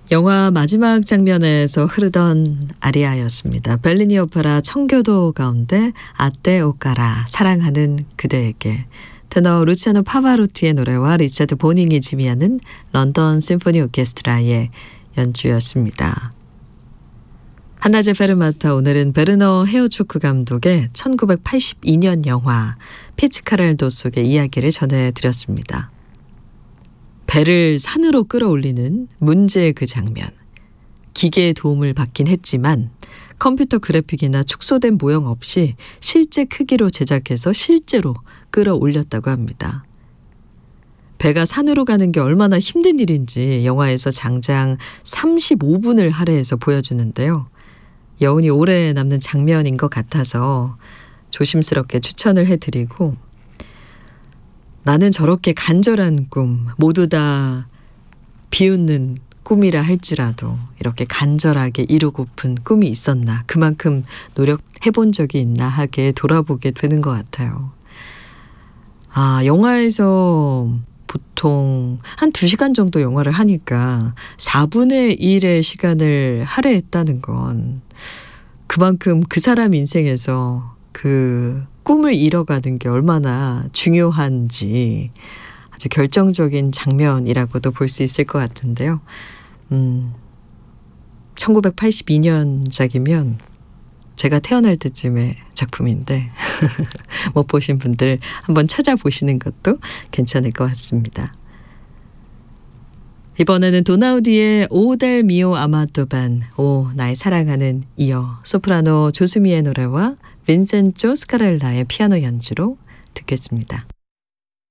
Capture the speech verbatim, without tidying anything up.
영화 마지막 장면에서 흐르던 아리아였습니다. 벨리니 오페라 청교도 가운데 아떼 오까라 사랑하는 그대에게, 테너 루치아노 파바로티의 노래와 리차드 보닝이 지휘하는 런던 심포니 오케스트라의 연주였습니다. 한나제 페르마타, 오늘은 베르너 헤어초크 감독의 천구백팔십이 년 영화 피츠카렐도 속의 이야기를 전해드렸습니다. 배를 산으로 끌어올리는 문제의 그 장면. 기계의 도움을 받긴 했지만 컴퓨터 그래픽이나 축소된 모형 없이 실제 크기로 제작해서 실제로 끌어올렸다고 합니다. 배가 산으로 가는 게 얼마나 힘든 일인지 영화에서 장장 삼십오 분을 할애해서 보여주는데요. 여운이 오래 남는 장면인 것 같아서 조심스럽게 추천을 해드리고, 나는 저렇게 간절한 꿈, 모두 다 비웃는 꿈이라 할지라도 이렇게 간절하게 이루고픈 꿈이 있었나, 그만큼 노력해본 적이 있나 하게 돌아보게 되는 것 같아요. 아, 영화에서 보통 한 두 시간 정도 영화를 하니까 사분의 일의 시간을 할애했다는 건 그만큼 그 사람 인생에서 그 꿈을 이뤄가는 게 얼마나 중요한지 아주 결정적인 장면이라고도 볼 수 있을 것 같은데요. 음, 천구백팔십이 년작이면 제가 태어날 때쯤의 작품인데 못 보신 분들 한번 찾아보시는 것도 괜찮을 것 같습니다. 이번에는 도나우디의 오 델 미오 아마토반, 오 나의 사랑하는 이어, 소프라노 조수미의 노래와 빈센조 스카렐라의 피아노 연주로 듣겠습니다.